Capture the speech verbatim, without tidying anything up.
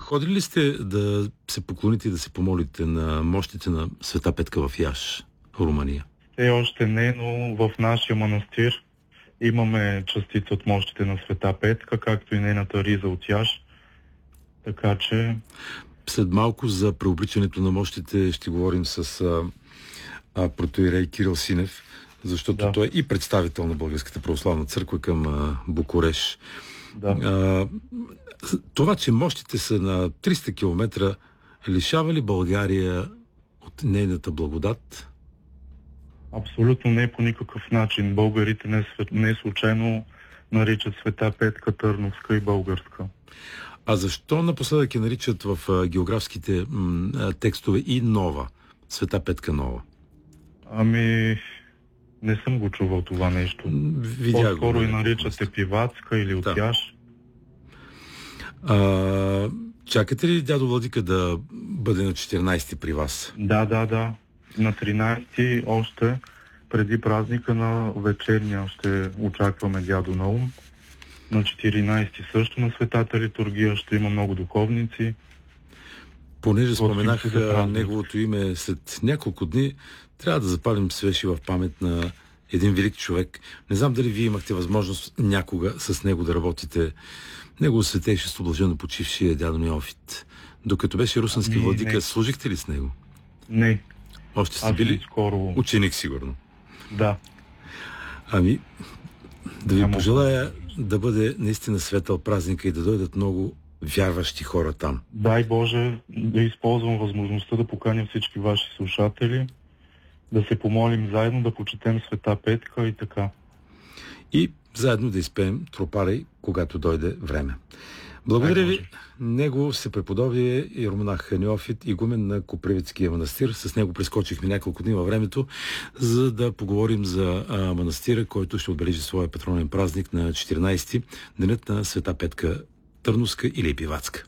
ходили ли сте да се поклоните и да се помолите на мощите на Света Петка в Яш, Румъния? Все още не, но в нашия манастир имаме частица от мощите на Света Петка, както и нейната риза от Яш. Така че... След малко за преобличането на мощите ще говорим с а, а, протоиерей Кирил Синев, защото да. Той е и представител на Българската православна църква към а, Букуреш. Да. А, това, че мощите са на триста километра, лишава ли България от нейната благодат? Абсолютно не, по никакъв начин. Българите не, не случайно наричат Света Петка Търновска и българска. А защо напоследък я наричат в а, географските м, текстове и Нова? Света Петка Нова? Ами, не съм го чувал това нещо. Видях По-скоро го, и наричат Епиватска или от да. Яш. А, чакате ли дядо Владика да бъде на четиринайсети при вас? Да, да, да. На тринайсети още преди празника на вечерния ще очакваме дядо Наум. На четиринайсети също на Светата литургия ще има много духовници. Понеже споменах неговото име, след няколко дни трябва да запалим свещи в памет на един велик човек. Не знам дали вие имахте възможност някога с него да работите. Негово светейшество блаженно почившия дядо Неофит. Докато беше русенски ами, владика, не. Служихте ли с него? Не. Още сте били скоро... ученик, сигурно. Да. Ами, да ви Няма... пожелая да бъде наистина светъл празника и да дойдат много вярващи хора там. Дай Боже да използвам възможността да поканя всички ваши слушатели, да се помолим заедно, да почетем Света Петка и така. И заедно да изпеем Тропарей, когато дойде време. Благодаря ви. Него се преподобие и романах Неофит, игумен на Копривицкия манастир. С него прескочихме няколко дни във времето, за да поговорим за а, манастира, който ще отбележи своя патронен празник на четиринайсети, денят на Света Петка Търновска или Епиватска.